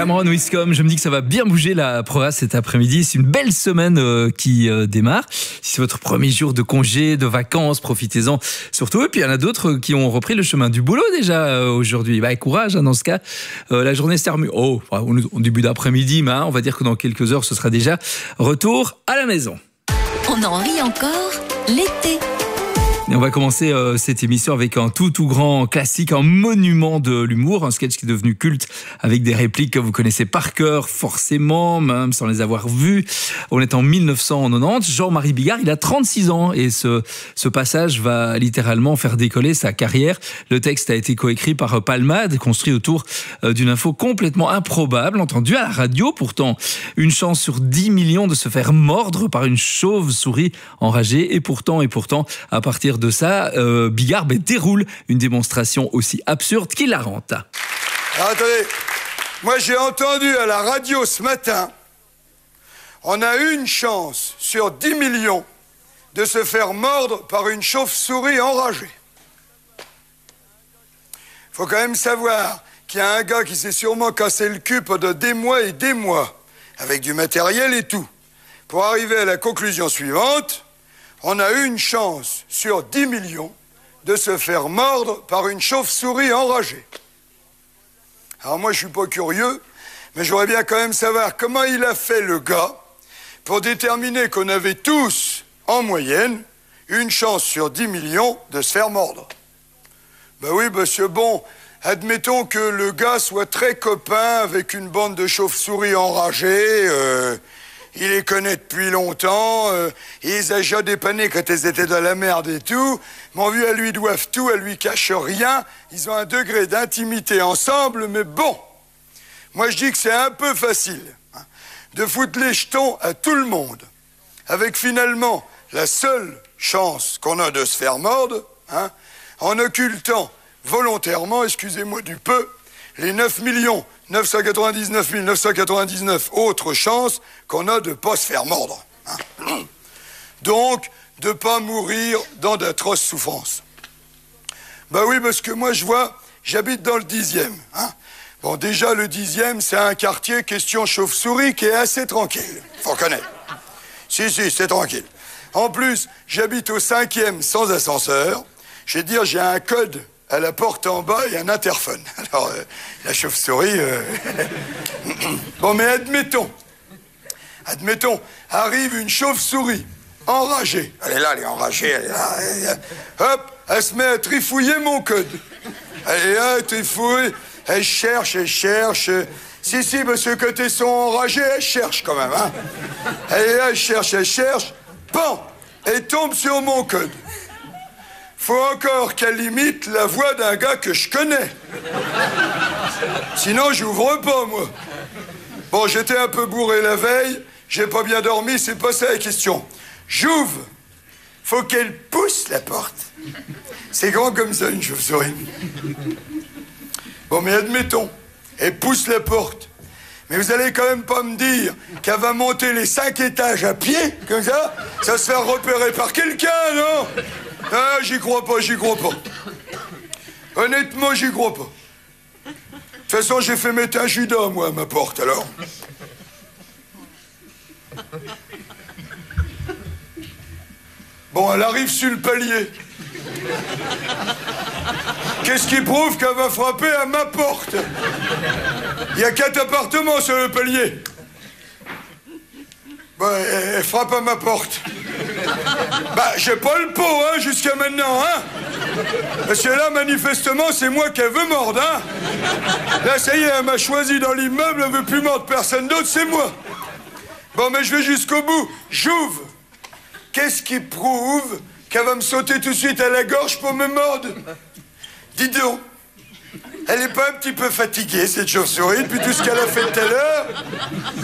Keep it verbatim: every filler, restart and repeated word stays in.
Cameron Wiscom, je me dis que ça va bien bouger la Proa cet après-midi. C'est une belle semaine euh, qui euh, démarre. Si c'est votre premier jour de congé, de vacances, profitez-en surtout. Et puis il y en a d'autres qui ont repris le chemin du boulot déjà euh, aujourd'hui. Bah, courage hein, dans ce cas. Euh, la journée se termine oh, au début d'après-midi, mais hein, on va dire que dans quelques heures, ce sera déjà retour à la maison. On en rit encore l'été. Et on va commencer euh, cette émission avec un tout tout grand classique, un monument de l'humour, un sketch qui est devenu culte avec des répliques que vous connaissez par cœur, forcément, même sans les avoir vues. On est en mille neuf cent quatre-vingt-dix. Jean-Marie Bigard, il a trente-six ans et ce, ce passage va littéralement faire décoller sa carrière. Le texte a été coécrit par Palmade, construit autour euh, d'une info complètement improbable, entendue à la radio. Pourtant, une chance sur dix millions de se faire mordre par une chauve-souris enragée. Et pourtant, et pourtant, à partir de ça, euh, Bigard ben, déroule une démonstration aussi absurde qu'hilarante. Alors, attendez, moi j'ai entendu à la radio ce matin, on a une chance sur dix millions de se faire mordre par une chauve-souris enragée. Faut quand même savoir qu'il y a un gars qui s'est sûrement cassé le cul pendant des mois et des mois, avec du matériel et tout, pour arriver à la conclusion suivante. On a une chance sur dix millions de se faire mordre par une chauve-souris enragée. Alors moi, je suis pas curieux, mais j'aurais bien quand même savoir comment il a fait le gars pour déterminer qu'on avait tous, en moyenne, une chance sur dix millions de se faire mordre. Ben oui, monsieur, bon, admettons que le gars soit très copain avec une bande de chauves-souris enragées, euh, il les connaît depuis longtemps, euh, ils les a déjà dépanné quand ils étaient dans la merde et tout. Mon vieux, elles lui doivent tout, elles lui cachent rien. Ils ont un degré d'intimité ensemble, mais bon. Moi, je dis que c'est un peu facile hein, de foutre les jetons à tout le monde. Avec finalement la seule chance qu'on a de se faire mordre, hein, en occultant volontairement, excusez-moi du peu, les neuf millions neuf cent quatre-vingt-dix-neuf mille neuf cent quatre-vingt-dix-neuf autres chances qu'on a de ne pas se faire mordre. Hein. Donc, de ne pas mourir dans d'atroces souffrances. Bah oui, parce que moi, je vois, j'habite dans le dixième. Hein. Bon, déjà, le dixième, c'est un quartier, question chauve-souris, qui est assez tranquille. Faut connaître. Si, si, c'est tranquille. En plus, j'habite au cinquième sans ascenseur. Je vais dire, j'ai un code à la porte en bas et un interphone. Alors, euh, la chauve-souris... Euh... bon, mais admettons, admettons, arrive une chauve-souris enragée. Elle est là, elle est enragée, elle est là. Elle est là. Hop, elle se met à trifouiller mon code. Elle est là, elle trifouille, elle cherche, elle cherche. Si, si, parce que quand elles sont enragées, elle cherche quand même. Hein. Elle est là, elle cherche, elle cherche. Bon, elle tombe sur mon code. Faut encore qu'elle imite la voix d'un gars que je connais. Sinon, j'ouvre pas, moi. Bon, j'étais un peu bourré la veille, j'ai pas bien dormi, c'est pas ça la question. J'ouvre. Faut qu'elle pousse la porte. C'est grand comme ça, une chauve-souris. Bon, mais admettons, elle pousse la porte. Mais vous allez quand même pas me dire qu'elle va monter les cinq étages à pied, comme ça, ça se faire repérer par quelqu'un, non? Ah, j'y crois pas, j'y crois pas. Honnêtement, j'y crois pas. De toute façon, j'ai fait mettre un judas, moi, à ma porte, alors. Bon, elle arrive sur le palier. Qu'est-ce qui prouve qu'elle va frapper à ma porte? Il y a quatre appartements sur le palier. Bah, elle, elle frappe à ma porte. Bah, j'ai pas le pot, hein, jusqu'à maintenant, hein. Parce que là, manifestement, c'est moi qu'elle veut mordre, hein. Là, ça y est, elle m'a choisi dans l'immeuble, elle veut plus mordre personne d'autre, c'est moi. Bon, mais je vais jusqu'au bout. J'ouvre. Qu'est-ce qui prouve qu'elle va me sauter tout de suite à la gorge pour me mordre? Dis donc, elle est pas un petit peu fatiguée, cette chauve-souris, depuis tout ce qu'elle a fait tout à l'heure?